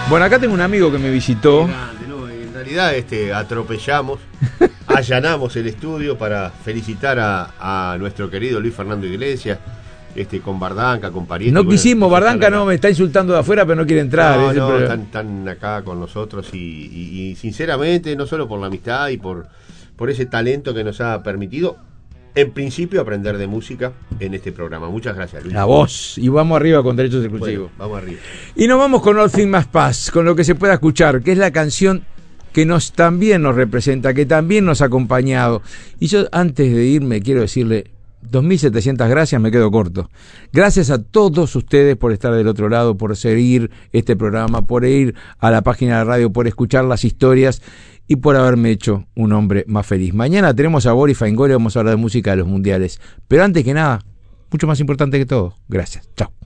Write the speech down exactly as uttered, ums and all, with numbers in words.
Bueno, acá tengo un amigo que me visitó. Grande, ¿no? En realidad este, atropellamos, allanamos el estudio para felicitar a, a nuestro querido Luis Fernando Iglesias, este, con Bardanca, con Pariente. No bueno, quisimos, Bardanca acá. no, me está insultando de afuera, pero no quiere entrar. No, ese no, problema. están, están acá con nosotros y, y, y sinceramente, no solo por la amistad y por, por ese talento que nos ha permitido, en principio, aprender de música en este programa. Muchas gracias, Luis. A vos. Y vamos arriba con derechos exclusivos. Bueno, vamos arriba. Y nos vamos con All Things Must Pass, con lo que se pueda escuchar, que es la canción que nos también nos representa, que también nos ha acompañado. Y yo, antes de irme, quiero decirle dos mil setecientas gracias, me quedo corto. Gracias a todos ustedes por estar del otro lado, por seguir este programa, por ir a la página de la radio, por escuchar las historias y por haberme hecho un hombre más feliz. Mañana tenemos a Boris Faingoli, vamos a hablar de música de los mundiales. Pero antes que nada, mucho más importante que todo, gracias. Chao.